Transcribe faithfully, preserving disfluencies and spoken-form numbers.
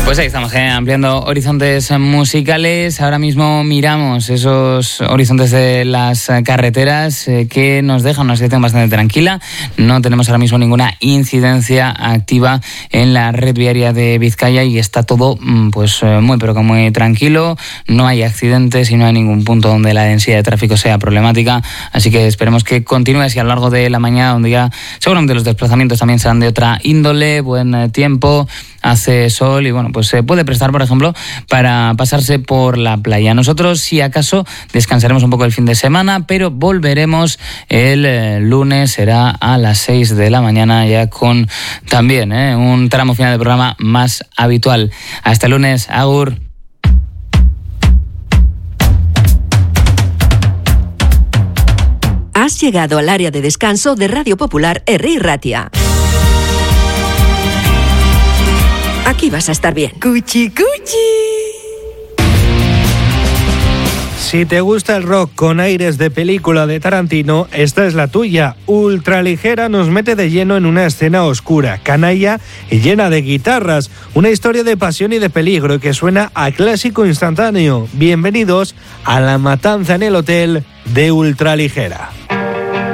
Pues ahí estamos, ¿eh? Ampliando horizontes musicales. Ahora mismo miramos esos horizontes de las carreteras eh, que nos dejan una situación bastante tranquila. No tenemos ahora mismo ninguna incidencia activa en la red viaria de Vizcaya y está todo pues muy pero que muy tranquilo. No hay accidentes y no hay ningún punto donde la densidad de tráfico sea problemática. Así que esperemos que continúe así a lo largo de la mañana, donde ya seguramente los desplazamientos también serán de otra índole. Buen tiempo, hace sol y bueno, pues se puede prestar, por ejemplo, para pasarse por la playa. Nosotros, si acaso, descansaremos un poco el fin de semana, pero volveremos el eh, lunes, será a las seis de la mañana, ya con también eh, un tramo final de programa más habitual. Hasta el lunes, agur. Has llegado al área de descanso de Radio Popular Herri Ratia. Aquí vas a estar bien. ¡Cuchi, cuchi! Si te gusta el rock con aires de película de Tarantino, esta es la tuya. Ultraligera nos mete de lleno en una escena oscura, canalla y llena de guitarras. Una historia de pasión y de peligro que suena a clásico instantáneo. Bienvenidos a La Matanza en el Hotel de Ultraligera.